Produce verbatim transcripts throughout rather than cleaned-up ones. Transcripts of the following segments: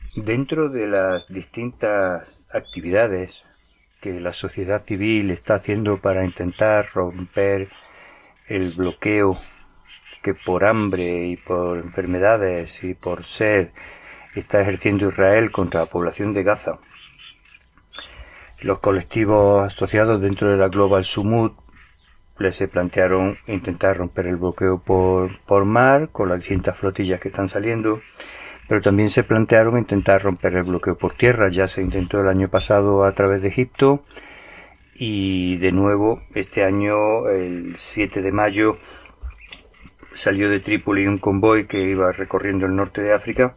Dentro de las distintas actividades que la sociedad civil está haciendo para intentar romper el bloqueo que por hambre y por enfermedades y por sed está ejerciendo Israel contra la población de Gaza, los colectivos asociados dentro de la Global Summit les se plantearon intentar romper el bloqueo por, por mar con las distintas flotillas que están saliendo, pero también se plantearon intentar romper el bloqueo por tierra. Ya se intentó el año pasado a través de Egipto y de nuevo este año, el siete de mayo, salió de Trípoli un convoy que iba recorriendo el norte de África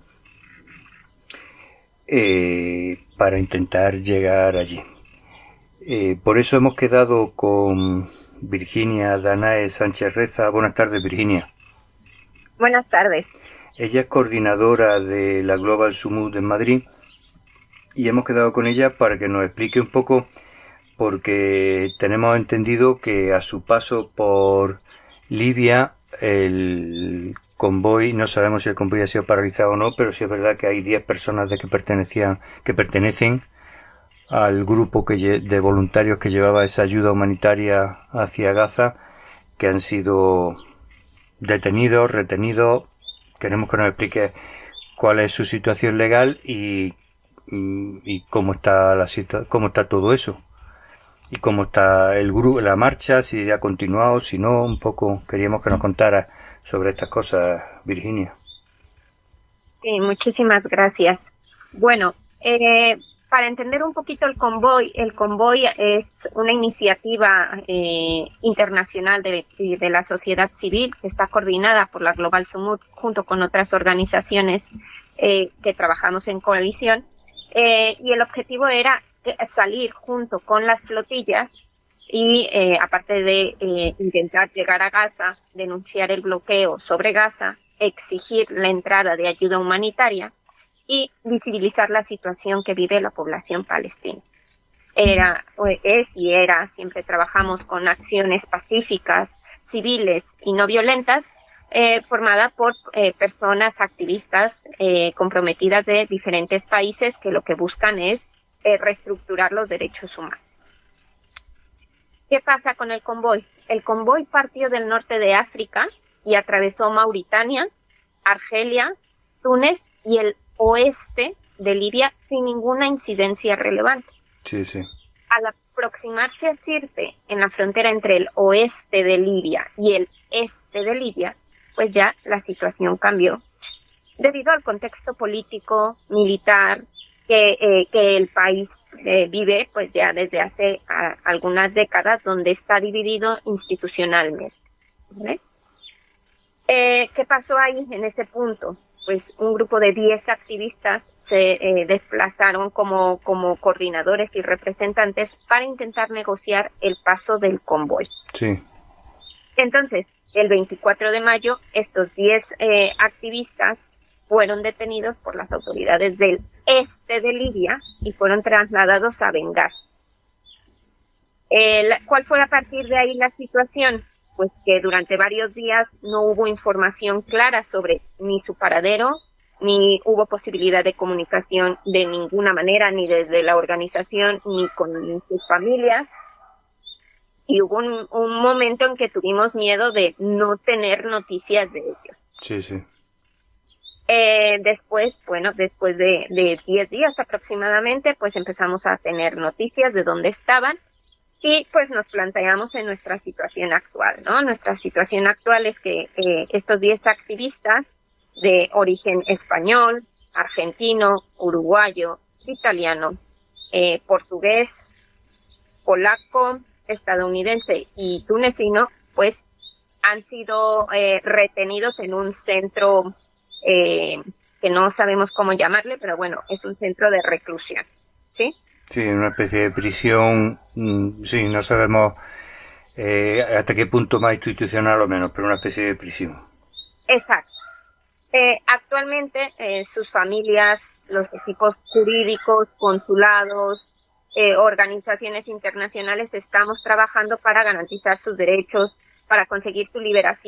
eh, para intentar llegar allí. Eh, por eso hemos quedado con Virginia Danae Sánchez Reza. Buenas tardes, Virginia. Buenas tardes. Ella es coordinadora de la Global Summit en Madrid y hemos quedado con ella para que nos explique un poco, porque tenemos entendido que a su paso por Libia el convoy, no sabemos si el convoy ha sido paralizado o no, pero sí es verdad que hay diez personas de que pertenecían, que pertenecen al grupo que, de voluntarios que llevaba esa ayuda humanitaria hacia Gaza, que han sido detenidos, retenidos. Queremos que nos explique cuál es su situación legal y, y cómo está la situa- cómo está todo eso y cómo está el grupo, la marcha, si ha continuado, si no, un poco queríamos que nos contara sobre estas cosas, Virginia. Sí, muchísimas gracias. Bueno, eh, para entender un poquito el convoy, el convoy es una iniciativa eh, internacional de, de la sociedad civil que está coordinada por la Global Summit junto con otras organizaciones eh, que trabajamos en coalición, eh, y el objetivo era salir junto con las flotillas y eh, aparte de eh, intentar llegar a Gaza, denunciar el bloqueo sobre Gaza, exigir la entrada de ayuda humanitaria y visibilizar la situación que vive la población palestina. Era, es y era, siempre trabajamos con acciones pacíficas, civiles y no violentas, eh, formada por eh, personas activistas eh, comprometidas de diferentes países que lo que buscan es eh, reestructurar los derechos humanos. ¿Qué pasa con el convoy? El convoy partió del norte de África y atravesó Mauritania, Argelia, Túnez y el oeste de Libia sin ninguna incidencia relevante. Sí, sí. Al aproximarse a Sirte, en la frontera entre el oeste de Libia y el este de Libia, pues ya la situación cambió debido al contexto político, militar, que, eh, que el país eh, vive pues ya desde hace a, algunas décadas, donde está dividido institucionalmente, ¿vale? Eh, ¿Qué pasó ahí en ese punto? Pues un grupo de diez activistas se eh, desplazaron como, como coordinadores y representantes para intentar negociar el paso del convoy. Sí. Entonces, el veinticuatro de mayo, estos diez eh, activistas fueron detenidos por las autoridades del este de Libia y fueron trasladados a Bengasi. Eh, ¿Cuál fue a partir de ahí la situación? Pues que durante varios días no hubo información clara sobre ni su paradero, ni hubo posibilidad de comunicación de ninguna manera, ni desde la organización, ni con sus familias. Y hubo un, un momento en que tuvimos miedo de no tener noticias de ellos. Sí, sí. Eh, después, bueno, después de, de diez días aproximadamente, pues empezamos a tener noticias de dónde estaban. Y pues nos planteamos en nuestra situación actual, ¿no? Nuestra situación actual es que eh, estos diez activistas de origen español, argentino, uruguayo, italiano, eh, portugués, polaco, estadounidense y tunecino, pues han sido eh, retenidos en un centro eh, que no sabemos cómo llamarle, pero bueno, es un centro de reclusión, ¿sí? Sí, una especie de prisión, sí, no sabemos eh, hasta qué punto más institucional o menos, pero una especie de prisión. Exacto. Eh, actualmente eh, sus familias, los equipos jurídicos, consulados, eh, organizaciones internacionales estamos trabajando para garantizar sus derechos, para conseguir su liberación.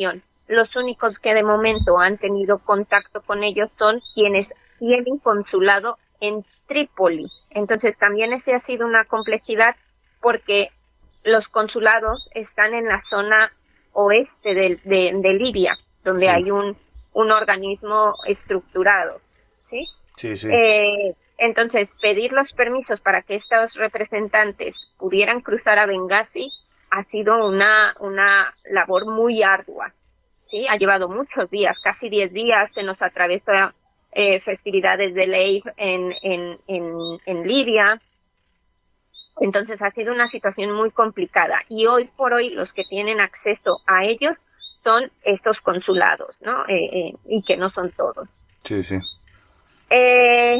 los únicos que de momento han tenido contacto con ellos son quienes tienen consulado en Trípoli. Entonces también ese ha sido una complejidad porque los consulados están en la zona oeste de, de, de Libia, donde sí. hay un, un organismo estructurado, ¿sí? Sí, sí. Eh, entonces, pedir los permisos para que estos representantes pudieran cruzar a Bengasi ha sido una, una labor muy ardua, ¿sí? Ha llevado muchos días, casi diez días, se nos atravesó eh, festividades de ley en, en, en, en Libia. Entonces ha sido una situación muy complicada y hoy por hoy los que tienen acceso a ellos son estos consulados, ¿no? Eh, eh, y que no son todos. Sí, sí. Eh,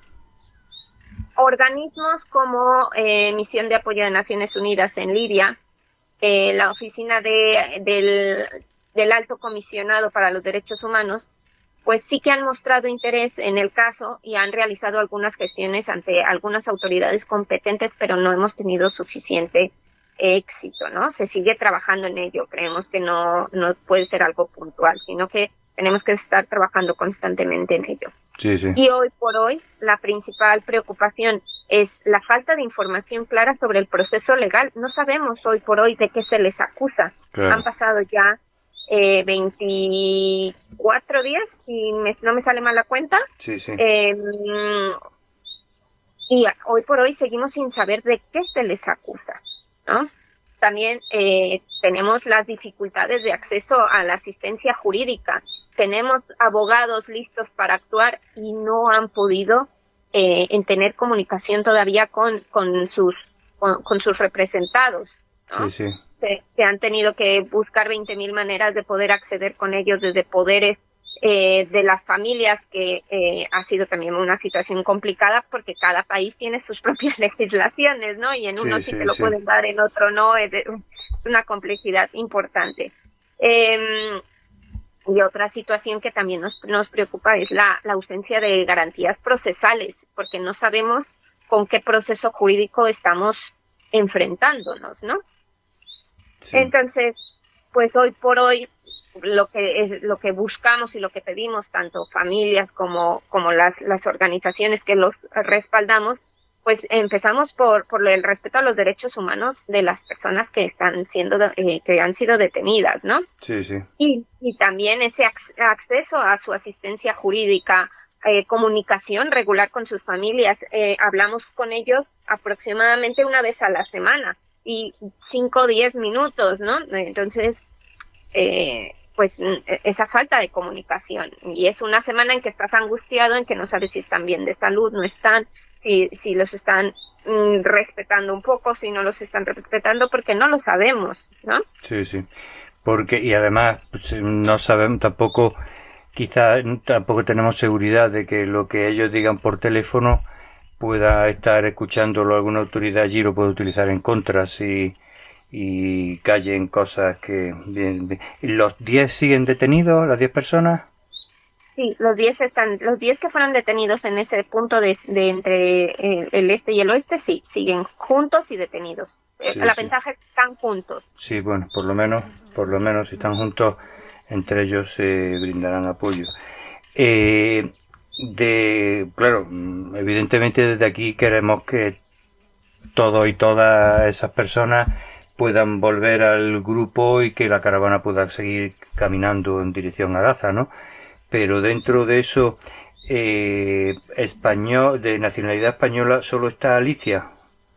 organismos como eh, Misión de Apoyo de Naciones Unidas en Libia, eh, la Oficina de, del, del Alto Comisionado para los Derechos Humanos, pues sí que han mostrado interés en el caso y han realizado algunas gestiones ante algunas autoridades competentes, pero no hemos tenido suficiente éxito, ¿no? Se sigue trabajando en ello. Creemos que no, no puede ser algo puntual, sino que tenemos que estar trabajando constantemente en ello. Sí, sí. Y hoy por hoy, la principal preocupación es la falta de información clara sobre el proceso legal. No sabemos hoy por hoy de qué se les acusa. Claro. Han pasado ya Eh, veinticuatro días, si me, no me sale mal la cuenta. Sí, sí. Eh, y hoy por hoy seguimos sin saber de qué se les acusa, ¿no? También eh, tenemos las dificultades de acceso a la asistencia jurídica. Tenemos abogados listos para actuar y no han podido eh, en tener comunicación todavía con, con, sus, con, con sus representados, ¿no? Sí, sí. Se, se han tenido que buscar veinte mil maneras de poder acceder con ellos, desde poderes eh, de las familias, que eh, ha sido también una situación complicada porque cada país tiene sus propias legislaciones, ¿no? Y en uno sí, sí te lo sí. pueden dar, en otro no. Es, es una complejidad importante. Eh, y otra situación que también nos, nos preocupa es la, la ausencia de garantías procesales, porque no sabemos con qué proceso jurídico estamos enfrentándonos, ¿no? Sí. Entonces, pues hoy por hoy lo que es lo que buscamos y lo que pedimos, tanto familias como como las, las organizaciones que los respaldamos, pues empezamos por por el respeto a los derechos humanos de las personas que están siendo eh, que han sido detenidas, ¿no? Sí, sí. Y y también ese acceso a su asistencia jurídica, eh, comunicación regular con sus familias. Eh, hablamos con ellos aproximadamente una vez a la semana. Y cinco o diez minutos, ¿no? Entonces, eh, pues esa falta de comunicación. Y es una semana en que estás angustiado, en que no sabes si están bien de salud, no están, si, si los están mm, respetando un poco, si no los están respetando, porque no lo sabemos, ¿no? Sí, sí. Porque, y además, pues, no sabemos tampoco, quizás tampoco tenemos seguridad de que lo que ellos digan por teléfono pueda estar escuchándolo alguna autoridad allí, lo puede utilizar en contra si, y callen cosas que... Bien, bien. ¿Los diez siguen detenidos, las diez personas? Sí, los diez están, los diez que fueron detenidos en ese punto de, de entre el, el este y el oeste, sí, siguen juntos y detenidos. Sí, la sí. ventaja es que están juntos. Sí, bueno, por lo menos, por lo menos si están juntos, entre ellos se eh, brindarán apoyo. Eh... De, claro, evidentemente desde aquí queremos que todos y todas esas personas puedan volver al grupo y que la caravana pueda seguir caminando en dirección a Gaza, ¿no? Pero dentro de eso, eh, español, de nacionalidad española, ¿solo está Alicia?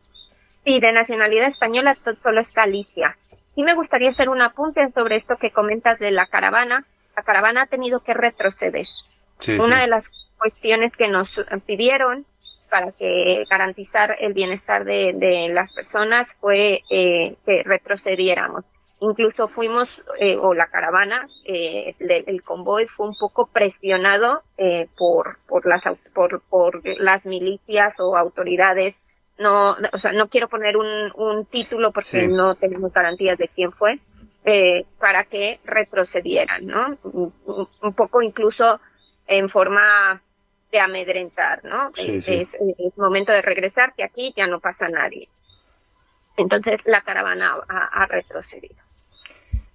Sí, de nacionalidad española solo está Alicia. Y me gustaría hacer un apunte sobre esto que comentas de la caravana. La caravana ha tenido que retroceder. Sí, Una sí. de las cuestiones que nos pidieron para que garantizar el bienestar de, de las personas fue eh, que retrocediéramos. Incluso fuimos, eh, o la caravana, eh, el, el convoy fue un poco presionado eh, por por las por por las milicias o autoridades. No, o sea, no quiero poner un un título porque sí. no tenemos garantías de quién fue, eh, para que retrocedieran, ¿no? Un, un poco incluso en forma de amedrentar, ¿no? Sí, sí. Es, es momento de regresar, que aquí ya no pasa nadie. Entonces la caravana ha, ha retrocedido.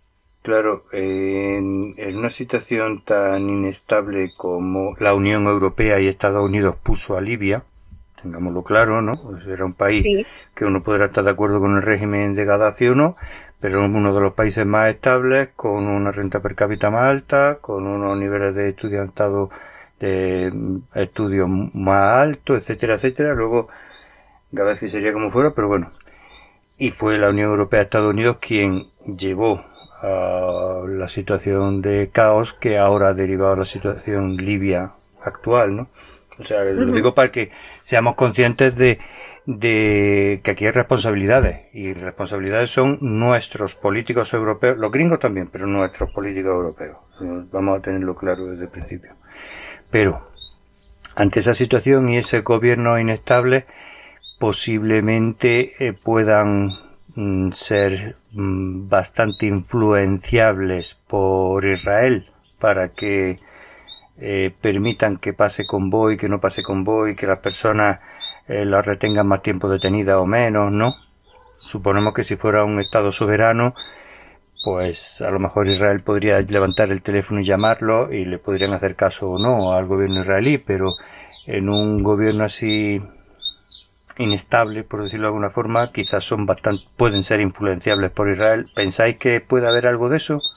Claro, en, en una situación tan inestable como la Unión Europea y Estados Unidos puso a Libia, tengámoslo claro, ¿no? Pues era un país sí. que uno podrá estar de acuerdo con el régimen de Gaddafi o no, pero es uno de los países más estables, con una renta per cápita más alta, con unos niveles de estudiantado de estudios más altos, etcétera, etcétera. Luego Gaddafi sería como fuera, pero bueno. Y fue la Unión Europea Estados Unidos quien llevó a la situación de caos que ahora ha derivado a la situación libia actual, ¿no? O sea, lo digo para que seamos conscientes de, de que aquí hay responsabilidades, y responsabilidades son nuestros políticos europeos, los gringos también, pero nuestros políticos europeos. Vamos a tenerlo claro desde el principio. Pero, ante esa situación y ese gobierno inestable, posiblemente eh, puedan mm, ser mm, bastante influenciables por Israel para que eh, permitan que pase convoy, que no pase convoy, que las personas eh, las retengan más tiempo detenidas o menos, ¿no? Suponemos que si fuera un Estado soberano, pues a lo mejor Israel podría levantar el teléfono y llamarlo y le podrían hacer caso o no al gobierno israelí, pero en un gobierno así inestable, por decirlo de alguna forma, quizás son bastante, pueden ser influenciables por Israel. ¿Pensáis que puede haber algo de eso?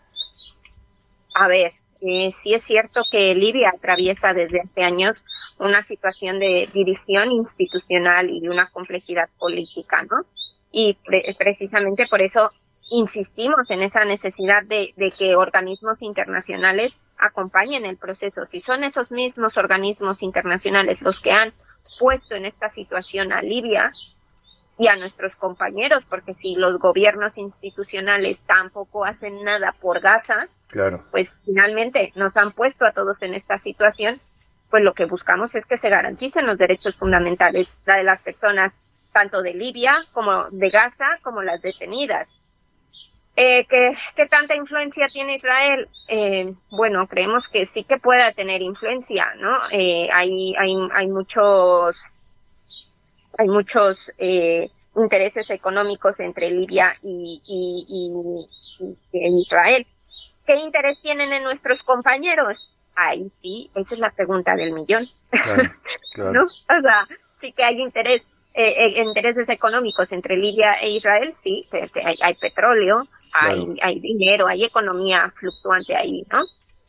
A ver, eh, sí es cierto que Libia atraviesa desde hace años una situación de división institucional y de una complejidad política, ¿no? Y pre- precisamente por eso insistimos en esa necesidad de, de que organismos internacionales acompañen el proceso. Si son esos mismos organismos internacionales los que han puesto en esta situación a Libia y a nuestros compañeros, porque si los gobiernos institucionales tampoco hacen nada por Gaza, claro, pues finalmente nos han puesto a todos en esta situación, pues lo que buscamos es que se garanticen los derechos fundamentales de las personas, tanto de Libia como de Gaza, como las detenidas. Eh, ¿qué, ¿Qué tanta influencia tiene Israel? Eh, bueno, creemos que sí que pueda tener influencia, ¿no? Eh, hay, hay, hay muchos, hay muchos eh, intereses económicos entre Libia y, y, y, y Israel. ¿Qué interés tienen en nuestros compañeros? Ahí sí, esa es la pregunta del millón. Claro, claro. ¿No? O sea, sí que hay interés. Eh, intereses económicos entre Libia e Israel, sí, hay, hay petróleo, claro. hay, hay dinero, hay economía fluctuante ahí, ¿no?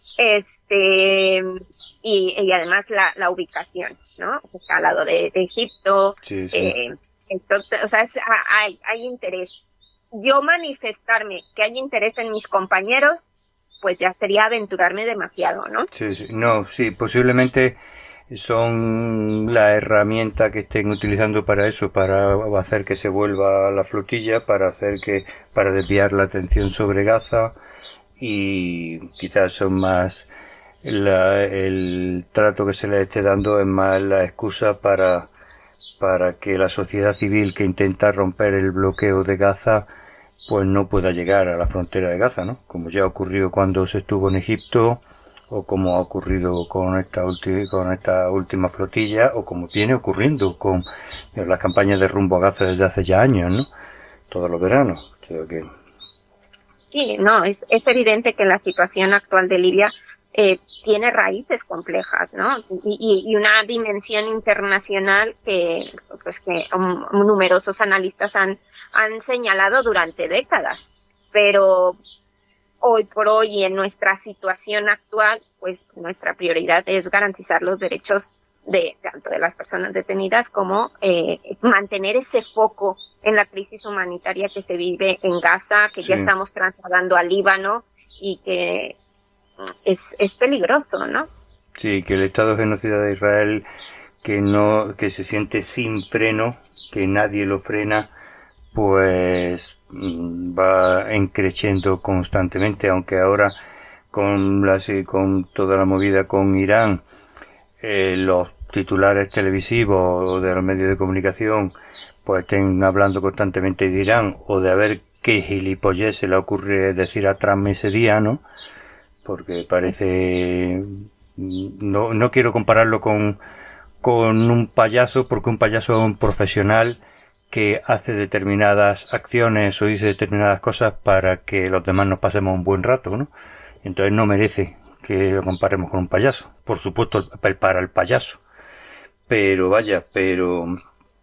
Este, y, y además la, la ubicación, ¿no? Está al lado de, de Egipto, sí, sí. Eh, entonces, o sea, es, hay, hay interés. Yo manifestarme que hay interés en mis compañeros, pues ya sería aventurarme demasiado, ¿no? Sí, sí, no, sí, posiblemente son la herramienta que estén utilizando para eso, para hacer que se vuelva la flotilla, para hacer que, para desviar la atención sobre Gaza, y quizás son más la, el trato que se les esté dando es más la excusa para, para que la sociedad civil que intenta romper el bloqueo de Gaza pues no pueda llegar a la frontera de Gaza, ¿no? Como ya ocurrió cuando se estuvo en Egipto, o como ha ocurrido con esta, ulti- con esta última flotilla, o como viene ocurriendo con las campañas de rumbo a Gaza desde hace ya años, ¿no? Todos los veranos. O sea que... Sí, no, es, es evidente que la situación actual de Libia eh, tiene raíces complejas, ¿no? Y, y, y una dimensión internacional que, pues que um, numerosos analistas han, han señalado durante décadas. Pero hoy por hoy, en nuestra situación actual, pues nuestra prioridad es garantizar los derechos de tanto de las personas detenidas como eh, mantener ese foco en la crisis humanitaria que se vive en Gaza, que sí. ya estamos trasladando al Líbano y que es, es peligroso, ¿no? Sí, que el Estado genocida de Israel, que no, que se siente sin freno, que nadie lo frena, pues va encreciendo constantemente, aunque ahora con la, con toda la movida con Irán, eh, los titulares televisivos de los medios de comunicación pues estén hablando constantemente de Irán o de a ver qué gilipollez se le ocurre decir a Trump ese día, ¿no? Porque parece, no, no quiero compararlo con, con un payaso, porque un payaso es un profesional que hace determinadas acciones o dice determinadas cosas para que los demás nos pasemos un buen rato, ¿no? Entonces no merece que lo comparemos con un payaso. Por supuesto, para el payaso. Pero vaya, pero